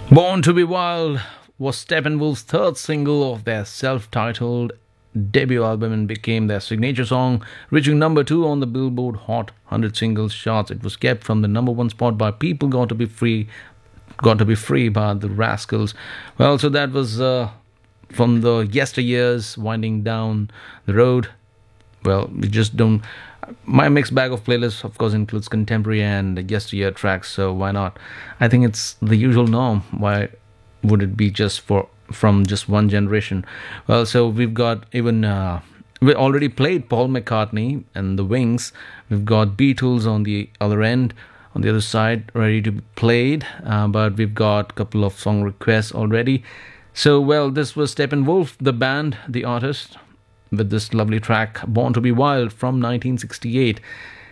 Born to be Wild was Steppenwolf's third single of their self-titled debut album and became their signature song, reaching number 2 on the Billboard Hot 100 Singles charts. It was kept from the number 1 spot by People Got to Be Free by the Rascals. Well, so that was from the yesteryears, winding down the road. Well, we just don't. My mixed bag of playlists, of course, includes contemporary and yesteryear tracks, so why not? I think it's the usual norm. Why would it be just from just one generation? Well, so we've got even we already played Paul McCartney and the Wings. We've got Beatles on the other end, on the other side, ready to be played. But we've got a couple of song requests already. So, well, this was Steppenwolf, the band, the artist, with this lovely track Born to be Wild from 1968.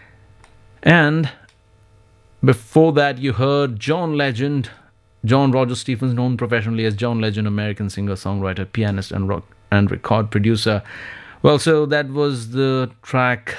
And before that you heard John Legend, John Roger Stephens, known professionally as John Legend, American singer-songwriter, pianist and record producer. Well, so that was the track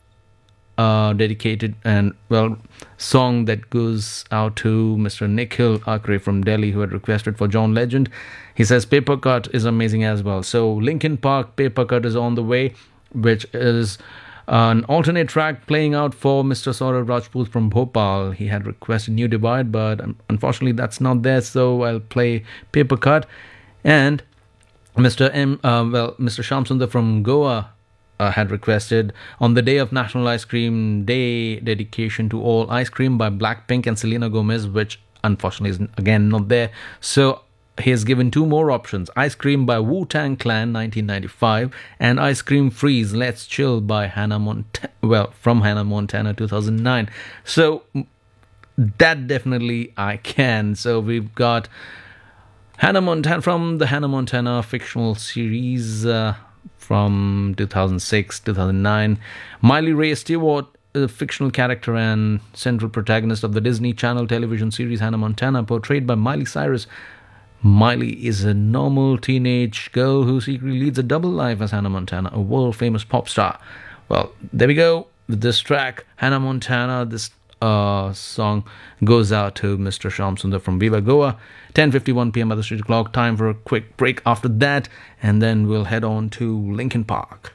dedicated and, well, song that goes out to Mr. Nikhil Akre from Delhi, who had requested for John Legend. He says Paper Cut is amazing as well. So Linkin Park Paper Cut is on the way, which is an alternate track playing out for Mr. Saurav Rajput from Bhopal. He had requested New Divide, but unfortunately that's not there, so I'll play Paper Cut. And Mr. Shyam Sundar from Goa had requested On the Day of National Ice Cream Day, dedication to all ice cream by Blackpink and Selena Gomez, which unfortunately is again not there. So he has given two more options: Ice Cream by Wu-Tang Clan 1995 and Ice Cream Freeze Let's Chill by from Hannah Montana 2009. So that definitely I can. So we've got Hannah Montana from the Hannah Montana fictional series from 2006, 2009. Miley Ray Stewart, a fictional character and central protagonist of the Disney Channel television series Hannah Montana, portrayed by Miley Cyrus. Miley is a normal teenage girl who secretly leads a double life as Hannah Montana, a world-famous pop star. Well, there we go with this track, Hannah Montana. This song goes out to Mr. Shyam Sundar from Viva Goa. 10:51 p.m. at the street clock. Time for a quick break after that, and then we'll head on to Linkin Park.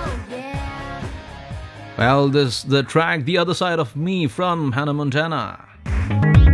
Well, this the track The Other Side of Me from Hannah Montana.